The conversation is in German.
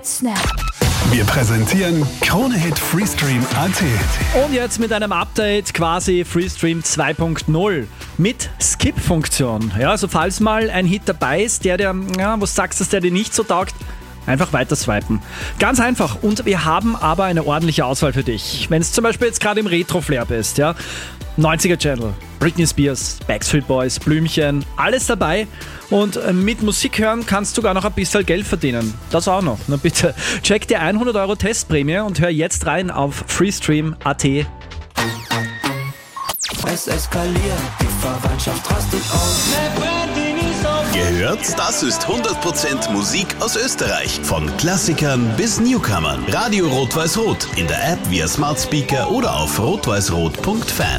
Snap. Wir präsentieren Krone-Hit Freestream.at. Und jetzt mit einem Update quasi Freestream 2.0 mit Skip-Funktion. Ja, also falls mal ein Hit dabei ist, der was sagst du, der dir nicht so taugt, einfach weiter swipen. Ganz einfach. Und wir haben aber eine ordentliche Auswahl für dich. Wenn es zum Beispiel jetzt gerade im Retro-Flair bist, ja. 90er Channel, Britney Spears, Backstreet Boys, Blümchen, alles dabei. Und mit Musik hören kannst du gar noch ein bisschen Geld verdienen. Das auch noch. Na bitte, check dir 100 € Testprämie und hör jetzt rein auf freestream.at. Es eskaliert, die Verwandtschaft rastet aus. Gehört? Das ist 100% Musik aus Österreich. Von Klassikern bis Newcomern. Radio Rot-Weiß-Rot. In der App via Smart Speaker oder auf rotweißrot.fan.